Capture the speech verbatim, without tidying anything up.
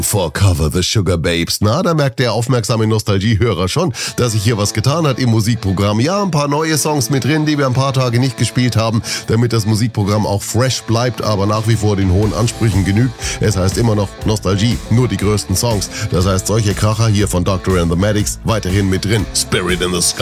For Cover the Sugar Babes. Na, da merkt der aufmerksame Nostalgiehörer schon, dass sich hier was getan hat im Musikprogramm. Ja, ein paar neue Songs mit drin, die wir ein paar Tage nicht gespielt haben, damit das Musikprogramm auch fresh bleibt, aber nach wie vor den hohen Ansprüchen genügt. Es heißt immer noch Nostalgie, nur die größten Songs. Das heißt, solche Kracher hier von Doctor and the Medics weiterhin mit drin. Spirit in the Sky.